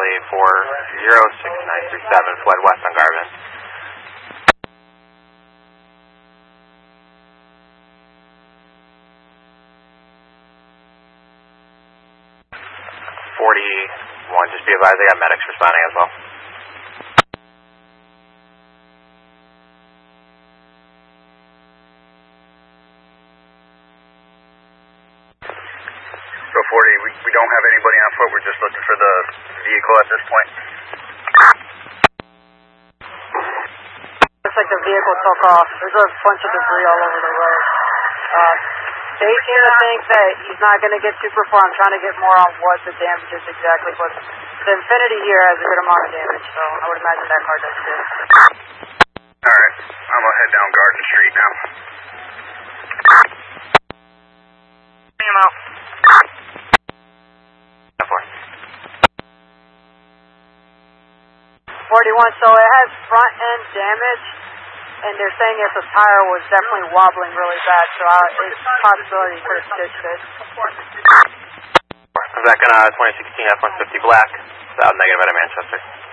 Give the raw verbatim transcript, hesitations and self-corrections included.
Charlie four zero six nine three seven, fled west on Garvin. forty-one, just be advised, I got medics responding as well. So forty, we, we don't have anybody on foot, we're just looking for the vehicle at this point. Looks like the vehicle took off. There's a bunch of debris all over the road. Uh, they seem to think that he's not going to get super far. I'm trying to get more on what the damage is exactly, but the Infiniti here has a good amount of damage, so I would imagine that car does too. Alright, I'm going to head down Garden Street now. See him out. forty-one, so it has front end damage, and they're saying if the tire was definitely wobbling really bad, so uh, it's a possibility you could have stitched it. Is that gonna twenty sixteen F one fifty black, south negative out of Manchester?